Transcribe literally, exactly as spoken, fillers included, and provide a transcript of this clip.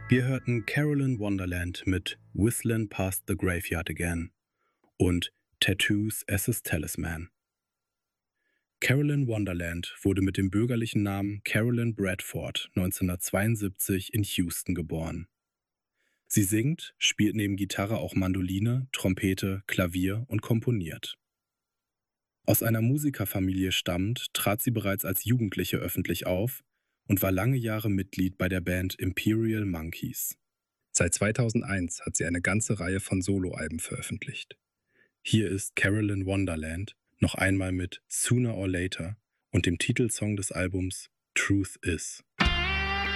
Wir hörten Carolyn Wonderland mit Whistlin' Past the Graveyard Again und Tattoos as His Talisman. Carolyn Wonderland wurde mit dem bürgerlichen Namen Carolyn Bradford neunzehnhundertzweiundsiebzig in Houston geboren. Sie singt, spielt neben Gitarre auch Mandoline, Trompete, Klavier und komponiert. Aus einer Musikerfamilie stammend, trat sie bereits als Jugendliche öffentlich auf und war lange Jahre Mitglied bei der Band Imperial Monkeys. Seit zweitausendeins hat sie eine ganze Reihe von Soloalben veröffentlicht. Hier ist Carolyn Wonderland noch einmal mit Sooner or Later und dem Titelsong des Albums Truth Is.